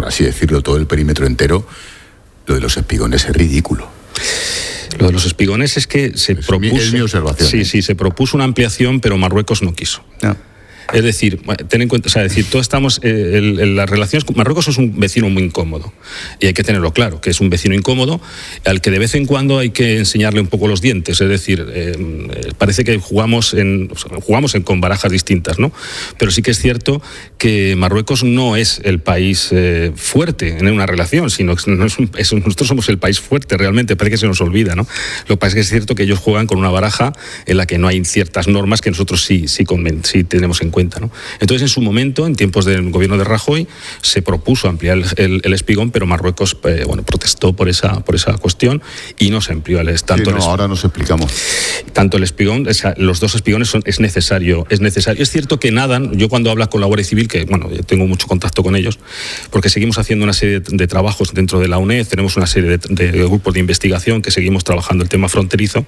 por así decirlo, todo el perímetro entero, lo de los espigones es ridículo. Lo de los espigones es que se propuso... Es mi observación. Sí, se propuso una ampliación, pero Marruecos no quiso. No. Es decir, ten en cuenta, todos estamos, las relaciones con Marruecos es un vecino muy incómodo y hay que tenerlo claro, que es un vecino incómodo al que de vez en cuando hay que enseñarle un poco los dientes. Es decir, parece que jugamos con barajas distintas, ¿no? Pero sí que es cierto que Marruecos no es el país fuerte en una relación, sino que nosotros somos el país fuerte realmente, parece que se nos olvida, ¿no? Lo que pasa es que es cierto que ellos juegan con una baraja en la que no hay ciertas normas que nosotros sí tenemos en cuenta, ¿no? Entonces, en su momento, en tiempos del gobierno de Rajoy, se propuso ampliar el espigón, pero Marruecos protestó por esa cuestión y no se amplió ahora nos explicamos. Tanto el espigón, los dos espigones es necesario. Es cierto que nadan, yo cuando hablo con la Guardia Civil, que yo tengo mucho contacto con ellos, porque seguimos haciendo una serie de trabajos dentro de la UNED, tenemos una serie de grupos de investigación que seguimos trabajando el tema fronterizo.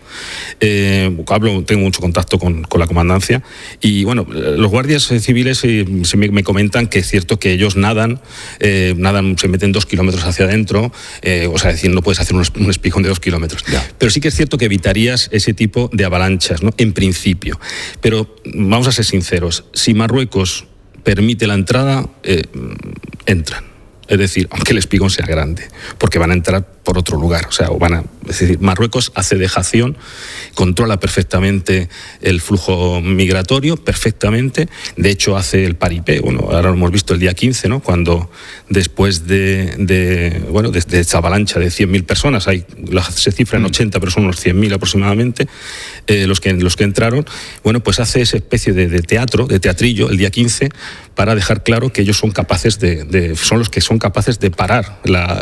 Tengo mucho contacto con la comandancia y los guardias civiles me comentan que es cierto que ellos nadan, se meten 2 kilómetros hacia adentro, no puedes hacer un espigón de 2 kilómetros. Ya. Pero sí que es cierto que evitarías ese tipo de avalanchas, ¿no? En principio. Pero vamos a ser sinceros, si Marruecos permite la entrada, entran. Es decir, aunque el espigón sea grande, porque van a entrar por otro lugar. Es decir, Marruecos hace dejación, controla perfectamente el flujo migratorio, perfectamente. De hecho, hace el paripé. Ahora lo hemos visto el día 15, ¿no? Cuando después de esta avalancha de 100.000 personas, se cifra en 80, pero son unos 100.000 aproximadamente, los que entraron, pues hace esa especie de teatrillo, el día 15, para dejar claro que ellos son capaces son los que son capaces de parar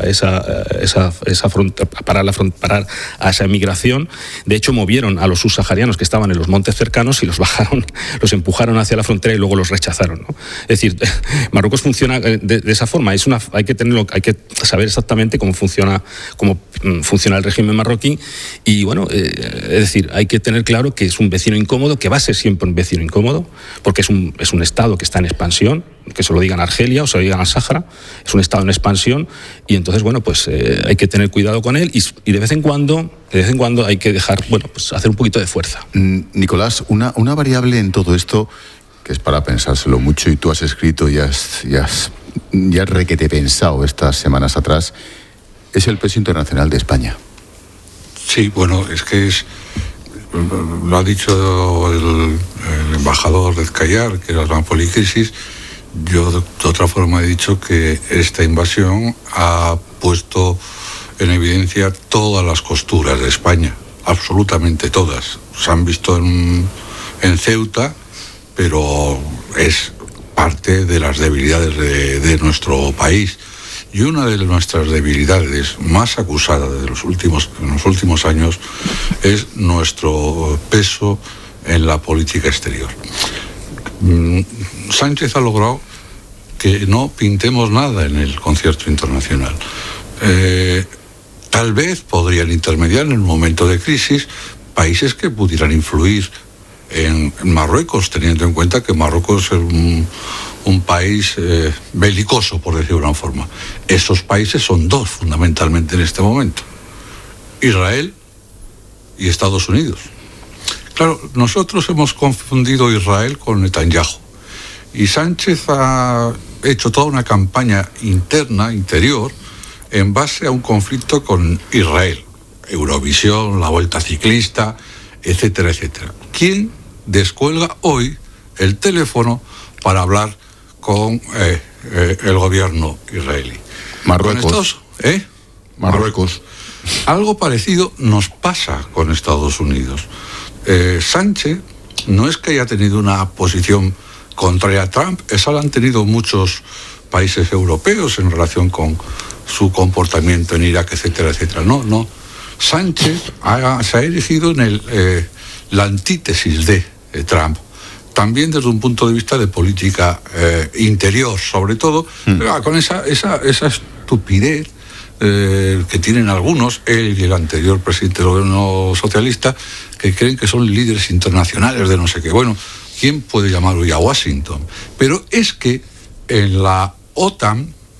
parar a esa migración. De hecho, movieron a los subsaharianos que estaban en los montes cercanos y los bajaron, los empujaron hacia la frontera y luego los rechazaron, ¿no? Es decir, Marruecos funciona de esa forma. Hay que saber exactamente cómo funciona el régimen marroquí y es decir, hay que tener claro que es un vecino incómodo, que va a ser siempre un vecino incómodo, porque es un estado que está en expansión, que se lo digan a Argelia o se lo digan al Sáhara, es un estado en expansión y entonces hay que tener cuidado con él y de vez en cuando hay que dejar hacer un poquito de fuerza. Nicolás, una variable en todo esto que es para pensárselo mucho, y tú has escrito y has requete pensado estas semanas atrás, es el peso internacional de España. Sí, es que lo ha dicho el embajador de Cayar, que era una policrisis. Yo de otra forma he dicho que esta invasión ha puesto en evidencia todas las costuras de España, absolutamente todas. Se han visto en Ceuta, pero es parte de las debilidades de nuestro país. Y una de nuestras debilidades más acusadas en los últimos años es nuestro peso en la política exterior. Sánchez ha logrado que no pintemos nada en el concierto internacional. Tal vez podrían intermediar en un momento de crisis países que pudieran influir en Marruecos, teniendo en cuenta que Marruecos es un país belicoso, por decirlo de una forma. Esos países son dos, fundamentalmente, en este momento: Israel y Estados Unidos. Claro, nosotros hemos confundido Israel con Netanyahu. Y Sánchez ha hecho toda una campaña interior, en base a un conflicto con Israel. Eurovisión, la Vuelta Ciclista, etcétera, etcétera. ¿Quién descuelga hoy el teléfono para hablar con el gobierno israelí? Marruecos. Marruecos. Algo parecido nos pasa con Estados Unidos. Sánchez no es que haya tenido una posición contraria a Trump, esa la han tenido muchos países europeos en relación con su comportamiento en Irak, etcétera, etcétera. No. Sánchez se ha erigido en la antítesis de Trump, también desde un punto de vista de política interior, sobre todo, con esa estupidez que tienen algunos, él y el anterior presidente del gobierno socialista, que creen que son líderes internacionales de no sé qué. ¿Quién puede llamar hoy a Washington? Pero es que en la OTAN